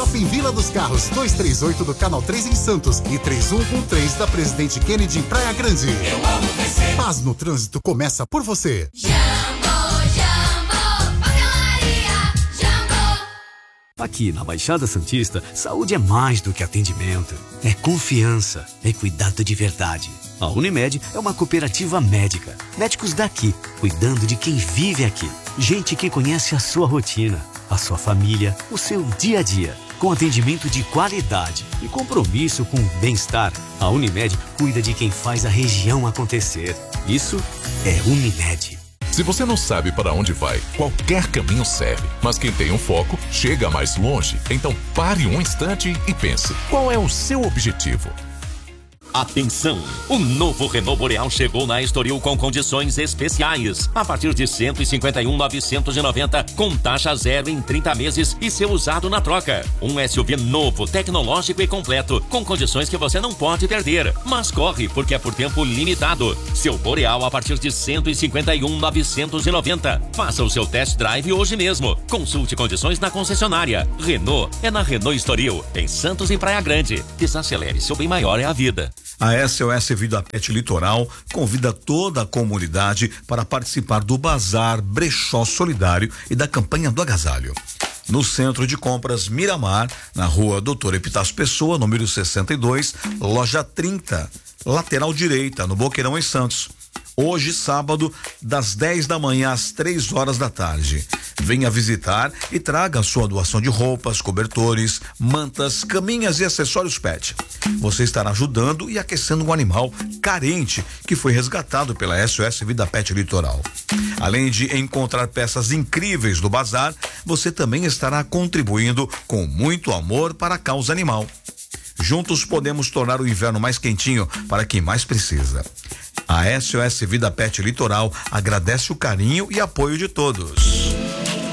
Shopping Vila dos Carros, 238 do Canal 3 em Santos e 3113 da Presidente Kennedy em Praia Grande. Eu amo vencer. Paz no trânsito começa por você. Aqui na Baixada Santista, saúde é mais do que atendimento. É confiança, é cuidado de verdade. A Unimed é uma cooperativa médica. Médicos daqui, cuidando de quem vive aqui. Gente que conhece a sua rotina, a sua família, o seu dia a dia. Com atendimento de qualidade e compromisso com o bem-estar, a Unimed cuida de quem faz a região acontecer. Isso é Unimed. Se você não sabe para onde vai, qualquer caminho serve. Mas quem tem um foco, chega mais longe. Então pare um instante e pense, qual é o seu objetivo? Atenção! O novo Renault Boreal chegou na Estoril com condições especiais. A partir de 151.990, com taxa zero em 30 meses e seu usado na troca. Um SUV novo, tecnológico e completo, com condições que você não pode perder. Mas corre, porque é por tempo limitado. Seu Boreal a partir de 151.990. Faça o seu test drive hoje mesmo. Consulte condições na concessionária. Renault é na Renault Estoril, em Santos e Praia Grande. Desacelere, seu bem maior é a vida. A SOS Vida Pet Litoral convida toda a comunidade para participar do Bazar Brechó Solidário e da campanha do agasalho. No Centro de Compras Miramar, na rua Doutor Epitácio Pessoa, número 62, loja 30, lateral direita, no Boqueirão, em Santos. Hoje, sábado, das 10 da manhã às 3 horas da tarde. Venha visitar e traga a sua doação de roupas, cobertores, mantas, caminhas e acessórios pet. Você estará ajudando e aquecendo um animal carente que foi resgatado pela SOS Vida Pet Litoral. Além de encontrar peças incríveis do bazar, você também estará contribuindo com muito amor para a causa animal. Juntos podemos tornar o inverno mais quentinho para quem mais precisa. A SOS Vida Pet Litoral agradece o carinho e apoio de todos.